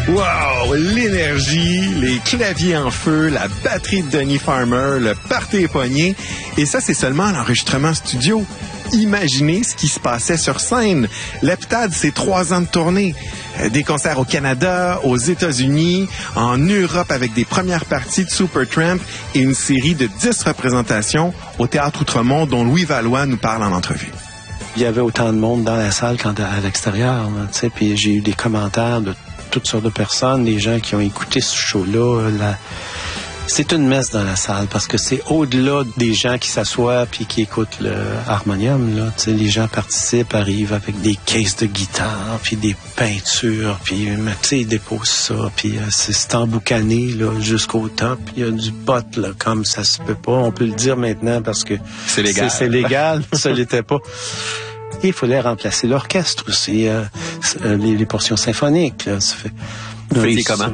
Wow! L'énergie, les claviers en feu, la batterie de Donny Farmer, le party épogné. Et ça, c'est seulement l'enregistrement studio. Imaginez ce qui se passait sur scène. Leptade, c'est 3 ans de tournée. Des concerts au Canada, aux États-Unis, en Europe avec des premières parties de Supertramp et une série de 10 représentations au Théâtre Outremont dont Louis Valois nous parle en entrevue. Il y avait autant de monde dans la salle qu'à l'extérieur, tu sais, puis j'ai eu des commentaires de toutes sortes de personnes, des gens qui ont écouté ce show-là. C'est une messe dans la salle parce que c'est au-delà des gens qui s'assoient puis qui écoutent le harmonium. Là. Tu sais, les gens participent, arrivent avec des caisses de guitare puis des peintures, puis tu sais, ils déposent ça, puis c'est emboucané là, jusqu'au top. Il y a du pot là, comme ça se peut pas. On peut le dire maintenant parce que c'est légal. C'est légal, ça l'était pas. Et il fallait remplacer l'orchestre aussi, les portions symphoniques. Là, ça fait. Faisiez comment?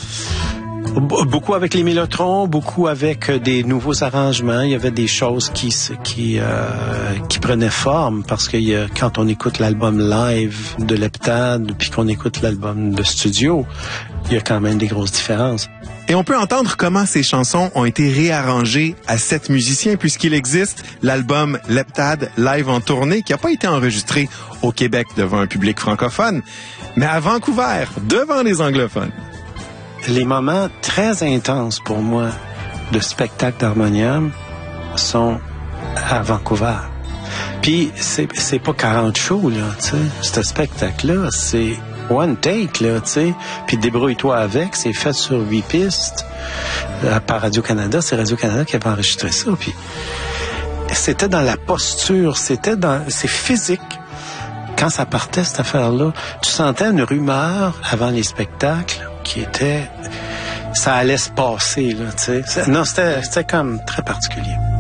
Beaucoup avec les mélotrons, beaucoup avec des nouveaux arrangements. Il y avait des choses qui prenaient forme parce que quand on écoute l'album live de Leptade puis qu'on écoute l'album de studio, il y a quand même des grosses différences. Et on peut entendre comment ces chansons ont été réarrangées à 7 musiciens puisqu'il existe l'album Leptade live en tournée qui n'a pas été enregistré au Québec devant un public francophone, mais à Vancouver, devant les anglophones. Les moments très intenses pour moi de spectacle d'harmonium sont à Vancouver. Puis c'est pas 40 shows, là, tu sais. Ce spectacle-là, c'est one take, là, tu sais. Puis débrouille-toi avec, c'est fait sur 8 pistes par Radio-Canada. C'est Radio-Canada qui avait enregistré ça. Puis c'était dans la posture, c'est physique. Quand ça partait, cette affaire-là, tu sentais une rumeur avant les spectacles qui était... Ça allait se passer, là, tu sais. Non, c'était comme très particulier.